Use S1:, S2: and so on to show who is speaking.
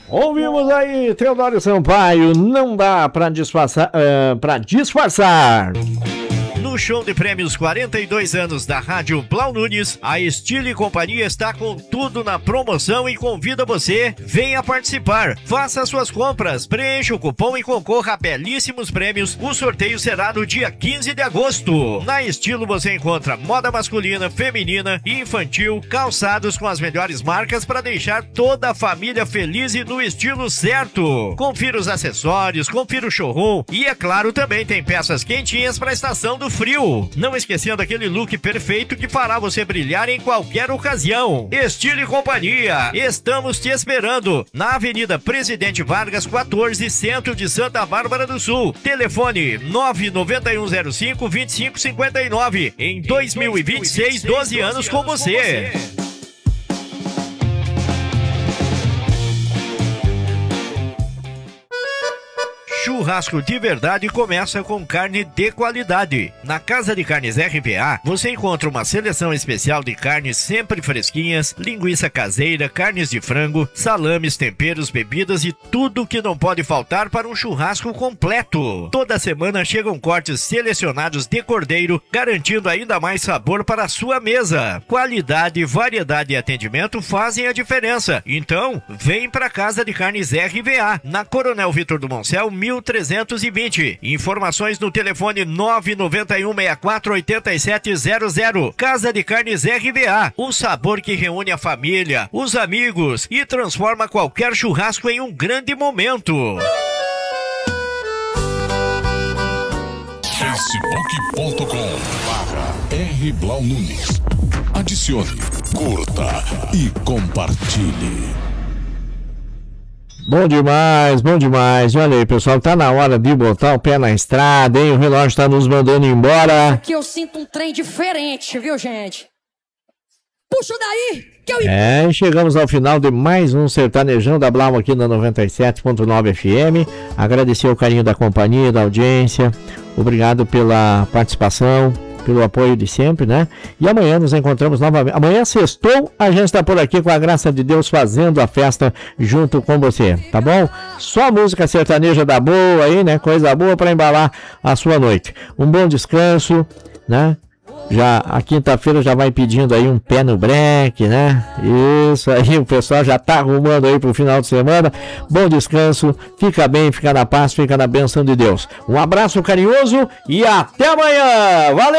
S1: Ouvimos aí Teodoro Sampaio, não dá pra disfarçar.
S2: No show de prêmios 42 anos da Rádio Blau Nunes, a Estilo e Companhia está com tudo na promoção e convida você, venha participar. Faça suas compras, preencha o cupom e concorra a belíssimos prêmios. O sorteio será no dia 15 de agosto. Na Estilo você encontra moda masculina, feminina e infantil, calçados com as melhores marcas para deixar toda a família feliz e no estilo certo. Confira os acessórios, confira o showroom e, é claro, também tem peças quentinhas para a estação do frio. Não esquecendo aquele look perfeito que fará você brilhar em qualquer ocasião. Estilo e Companhia, estamos te esperando na Avenida Presidente Vargas 14, centro de Santa Bárbara do Sul. Telefone 99105-2559. Em 2026, 12 anos com você. Churrasco de verdade começa com carne de qualidade. Na Casa de Carnes RPA, você encontra uma seleção especial de carnes sempre fresquinhas, linguiça caseira, carnes de frango, salames, temperos, bebidas e tudo que não pode faltar para um churrasco completo. Toda semana chegam cortes selecionados de cordeiro, garantindo ainda mais sabor para a sua mesa. Qualidade, variedade e atendimento fazem a diferença. Então, vem para Casa de Carnes RVA, na Coronel Vitor do Moncel, 1320. Informações no telefone 991648700. Casa de Carnes RVA, o sabor que reúne a família, os amigos e transforma qualquer churrasco em um grande momento.
S3: facebook.com/RBlau Nunes. Adicione, curta e compartilhe.
S1: Bom demais. Olha aí, pessoal, tá na hora de botar o pé na estrada, hein? O relógio tá nos mandando embora.
S4: Aqui eu sinto um trem diferente, viu, gente? Puxa daí, que eu...
S1: Chegamos ao final de mais um Sertanejão da Blau aqui na 97.9 FM. Agradecer o carinho da companhia, da audiência. Obrigado pela participação, pelo apoio de sempre, né? E amanhã nos encontramos novamente. Amanhã sextou, a gente está por aqui com a graça de Deus fazendo a festa junto com você, tá bom? Só música sertaneja da boa aí, né? Coisa boa para embalar a sua noite. Um bom descanso, né? Já a quinta-feira já vai pedindo aí um pé no breque, né? Isso aí, o pessoal já tá arrumando aí pro final de semana. Bom descanso, fica bem, fica na paz, fica na bênção de Deus. Um abraço carinhoso e até amanhã! Valeu!